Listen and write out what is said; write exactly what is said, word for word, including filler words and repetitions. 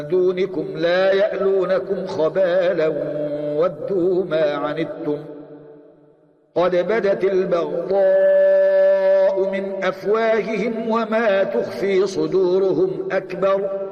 دونكم لا يألونكم خبالا ودوا ما عنتم قد بدت البغضاء من أفواههم وما تخفي صدورهم أكبر